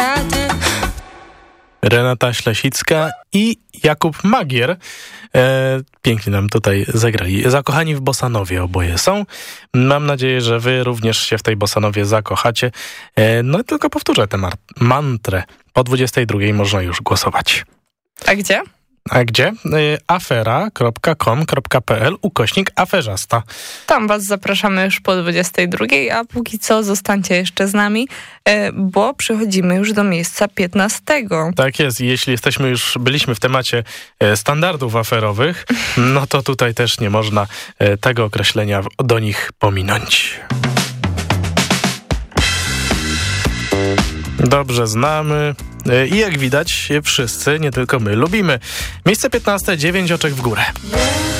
Renata Ślesicka i Jakub Magier pięknie nam tutaj zagrali. Zakochani w bossanowie oboje są. Mam nadzieję, że wy również się w tej bossanowie zakochacie. No tylko powtórzę tę mantrę. Po 22 można już głosować. A gdzie? A gdzie? afera.com.pl/aferzasta. Tam was zapraszamy już po 22, a póki co zostańcie jeszcze z nami, bo przechodzimy już do miejsca 15. Tak jest. Jeśli byliśmy w temacie standardów aferowych, no to tutaj też nie można tego określenia do nich pominąć. Dobrze znamy i jak widać wszyscy, nie tylko my, lubimy. Miejsce 15, 9 oczek w górę.